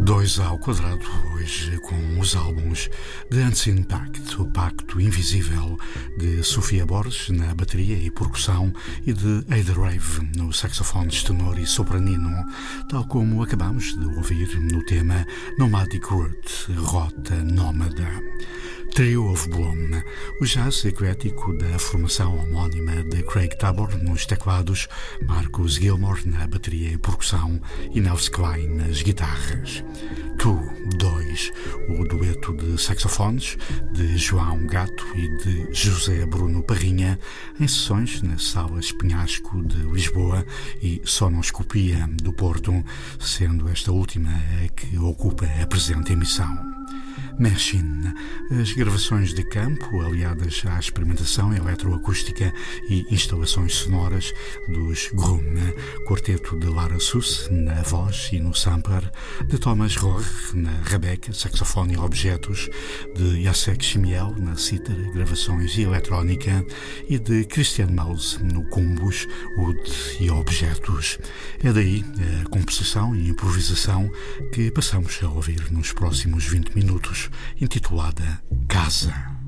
2 ao quadrado, hoje com os álbuns The Unseen Pact, o Pacto Invisível, de Sofia Borges na bateria e percussão e de Ada Rave no saxofones tenor e sopranino, tal como acabamos de ouvir no tema Nomadic Route, Rota Nómada. Trio of Bloom, o jazz eclético da formação homónima de Craig Tabor nos teclados, Marcus Gilmore na bateria e percussão e Nels Klein nas guitarras. 2, o dueto de saxofones de João Gato e de José Bruno Parrinha, em sessões na Sala Penhasco de Lisboa e Sonoscopia do Porto, sendo esta última a que ocupa a presente emissão. Machine, as gravações de campo aliadas à experimentação eletroacústica e instalações sonoras dos Grum, quarteto de Lara Susse na voz e no sampler, de Thomas Rohr na rabeca, saxofone e objetos, de Jacek Chimiel na cítara, gravações e eletrónica e de Christian Mouse no cumbus, oud e objetos. É daí a composição e improvisação que passamos a ouvir nos próximos 20 minutos, intitulada Casa.